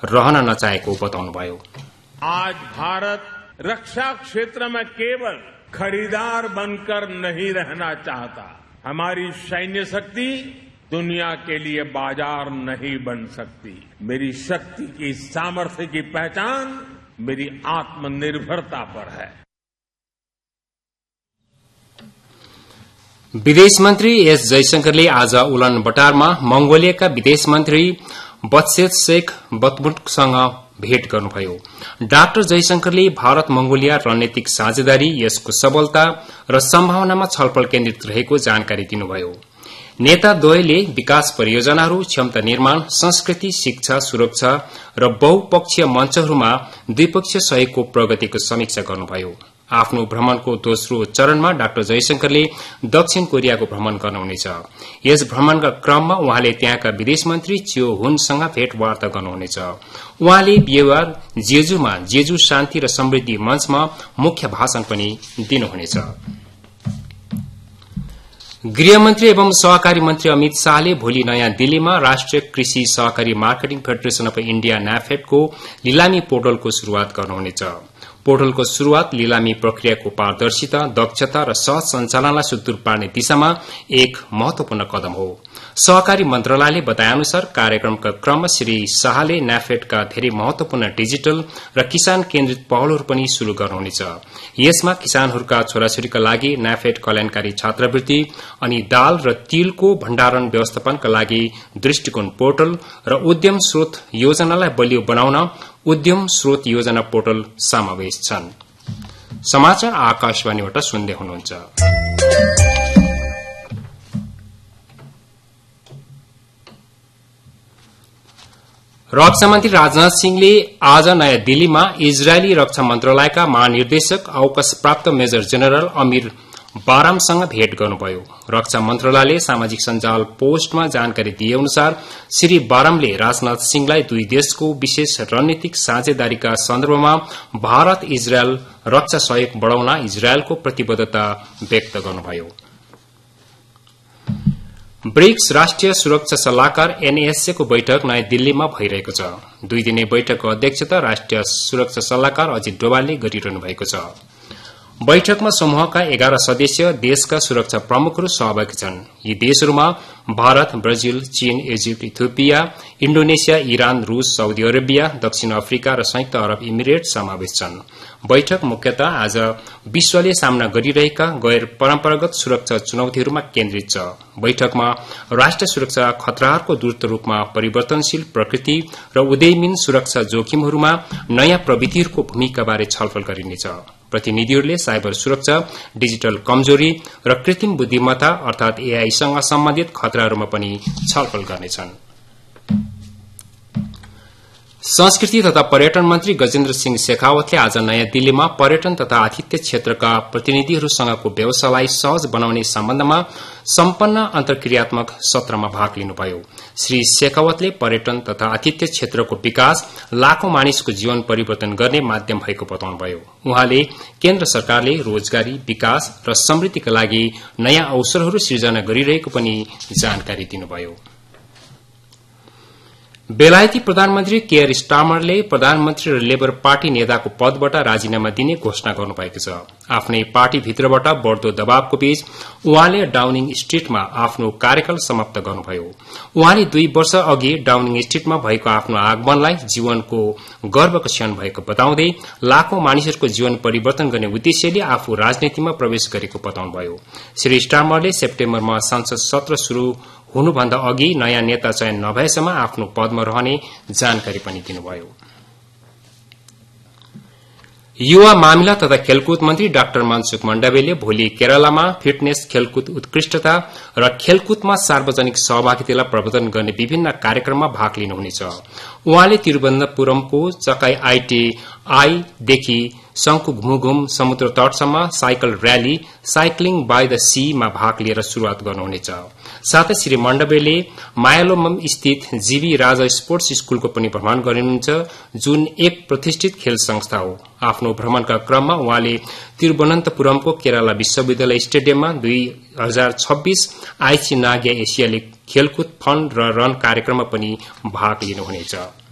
रहन नचाहेको बताउनुभयो। आज भारत रक्षा क्षेत्र में केवल खरीदार बनकर नहीं रहना चाहता। हमारी सैन्य शक्ति दुनिया के लिए बाजार नहीं बन सकती। मेरी शक्ति की सामर्थ्य की पहचान मेरी आत्मनिर्भरता पर है। विदेश मन्त्री एस जयशंकरले आज उलानबटारमा मंगोलियाका विदेश मन्त्री बत्सेत शेख बतमुटसँग भेट गर्नुभयो। डाक्टर जयशंकरले भारत मंगोलिया रणनीतिक साझेदारी, यसको सबलता र सम्भावनामा छलफल केन्द्रित रहेको जानकारी दिनुभयो। नेताद्वयले विकास परियोजनाहरू, क्षमता निर्माण, संस्कृति, शिक्षा, सुरक्षा र बहुपक्षीय मञ्चहरूमा द्विपक्षीय सहयोगको प्रगतिको समीक्षा गर्नुभयो। आफ्नो भ्रमणको दोस्रो चरणमा डाक्टर जयशंकरले दक्षिण कोरियाको भ्रमण गर्नुहुनेछ। यस भ्रमणका क्रममा उहाँले त्यहाँका विदेश मन्त्री चियो हुनसँग भेटवार्ता गर्नुहुनेछ। उहाँले बिहिबार जेजुमा जेजु शान्ति र समृद्धि मञ्चमा मुख्य भाषण पनि दिनुहुनेछ। गृहमन्त्री एवं सहकारी मन्त्री अमित शाहले भोलि नयाँ दिल्लीमा राष्ट्रिय कृषि सहकारी मार्केटिङ फेडरेशन अफ इण्डिया नाफेडको लिलामी पोर्टलको शुरूआत गर्नुहुनेछ। पोर्टलको शुरूआत लिलामी प्रक्रियाको पारदर्शिता, दक्षता र सहज सञ्चालनलाई सुदूर पार्ने दिशामा एक महत्वपूर्ण कदम हो। सहकारी मन्त्रालयले बताए अनुसार कार्यक्रमका क्रममा श्री शाहले नाफेडका धेरै महत्वपूर्ण डिजिटल र किसान केन्द्रित पहलहरू पनि शुरू गर्नुहुनेछ। यसमा किसानहरूका छोराछोरीका लागि नाफेड कल्याणकारी छात्रवृत्ति अनि दाल र तिलको भण्डारण व्यवस्थापनका लागि दृष्टिकोण पोर्टल र उद्यम स्रोत योजनालाई बलियो बनाउन उद्यम स्रोत योजना पोर्टल समावेश छन्। समाचार आकाशवाणीबाट सुन्दै हुनुहुन्छ। रक्षा मन्त्री राजनाथ सिंहले आज नयाँ दिल्लीमा इजरायली रक्षा मन्त्रालयका महानिर्देशक अवकाश प्राप्त मेजर जनरल अमीर बारामसँग भेट गर्नुभयो। रक्षा मन्त्रालयले सामाजिक सञ्जाल पोस्टमा जानकारी दिए अनुसार श्री बारामले राजनाथ सिंहलाई दुई देशको विशेष रणनीतिक साझेदारीका सन्दर्भमा भारत इजरायल रक्षा सहयोग बढ़ाउन इजरायलको प्रतिबद्धता व्यक्त गर्नुभयो। ब्रिक्स राष्ट्रिय सुरक्षा सल्लाहकार एनएसए को बैठक नयाँ दिल्लीमा भइरहेको छ। 2 दिने बैठकको अध्यक्षता राष्ट्रिय सुरक्षा सल्लाहकार अजित डोभालले गरिरहनु भएको छ। बैठकमा समूहका 11 सदस्य देशका सुरक्षा प्रमुखहरू सहभागी छन्। यी देशहरूमा भारत, ब्राजिल, चीन, इजिप्ट, इथियोपिया, इण्डोनेशिया, इरान, रूस, साउदी अरेबिया, दक्षिण अफ्रिका र संयुक्त अरब इमिरेट समावेश छन्। बैठक मुख्यतः आज विश्वले सामना गरिरहेका गैर परम्परागत सुरक्षा चुनौतीहरूमा केन्द्रित छ। बैठकमा राष्ट्रिय सुरक्षा खतराहरूको द्रुत रूपमा परिवर्तनशील प्रकृति र उदयमीन सुरक्षा जोखिमहरूमा नयाँ प्रविधिहरूको भूमिकाबारे छलफल गरिनेछ। प्रतिनिधिहरूले साइबर सुरक्षा, डिजिटल कमजोरी र कृत्रिम बुद्धिमत्ता अर्थात एआईसँग सम्बन्धित खतराहरूमा पनि छलफल गर्नेछन्। संस्कृति तथा पर्यटन मन्त्री गजेन्द्र सिंह शेखावतले आज नयाँ दिल्लीमा पर्यटन तथा आतिथ्य क्षेत्रका प्रतिनिधिहरूसँगको व्यवसायलाई सहज बनाउने सम्बन्धमा सम्पन्न अन्तर्क्रियात्मक सत्रमा भाग लिनुभयो। श्री शेखावतले पर्यटन तथा आतिथ्य क्षेत्रको विकास लाखौं मानिसको जीवन परिवर्तन गर्ने माध्यम भएको बताउनुभयो। उहाँले केन्द्र सरकारले रोजगारी, विकास र समृद्धिका लागि नयाँ अवसरहरू सृजना गरिरहेको पनि जानकारी दिनुभयो। बेलायती प्रधानमन्त्री केयर स्टार्मरले प्रधानमन्त्री र लेबर पार्टी नेताको पदबाट राजीनामा दिने घोषणा गर्नुभएको छ। आफ्नै पार्टीभित्रबाट बढ़दो दबावको बीच उहाँले डाउनिङ स्ट्रीटमा आफ्नो कार्यकाल समाप्त गर्नुभयो। उहाँले 2 वर्ष अघि डाउनिङ स्ट्रीटमा भएको आफ्नो आगमनलाई जीवनको गर्वको क्षण भएको बताउँदै लाखौं मानिसहरूको जीवन परिवर्तन गर्ने उद्देश्यले आफू राजनीतिमा प्रवेश गरेको बताउनुभयो। श्री स्टार्मरले सेप्टेम्बरमा संसद सत्र शुरू हुनुभन्दा अघि नयाँ नेता चयन नभएसम्म आफ्नो पदमा रहने जानकारी पनि दिनुभयो। युवा मामिला तथा खेलकुद मन्त्री डाक्टर मनसुख मण्डवीले भोलि केरलामा फिटनेस, खेलकुद उत्कृष्टता र खेलकुदमा सार्वजनिक सहभागितालाई प्रवर्धन गर्ने विभिन्न कार्यक्रममा भाग लिनुहुनेछ। उहाँले तिरूवनन्तपुरमको चकाई आईटीआईदेखि शंखु घुमघुम समुद्र तटसम्म cycle rally cycling by the C मा भाग लिएर शुरूआत गर्नुहुनेछ। साथै श्री मण्डवीले मायालोमम स्थित जीवी राजा स्पोर्ट्स स्कूलको पनि भ्रमण गर्नुहुन्छ, जुन एक प्रतिष्ठित खेल संस्था हो। आफ्नो भ्रमणका क्रममा उहाँले तिरूवनन्तपुरमको केरला विश्वविद्यालय स्टेडियममा 2026 आइची नागिया एसियाली खेलकुद फन र रन कार्यक्रममा पनि भाग लिनुहुनेछ।